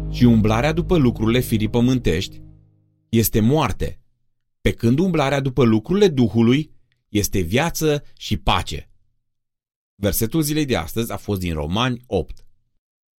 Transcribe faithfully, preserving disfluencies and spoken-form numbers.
și umblarea după lucrurile firii pământești este moarte, pe când umblarea după lucrurile Duhului este viață și pace. Versetul zilei de astăzi a fost din Romani opt.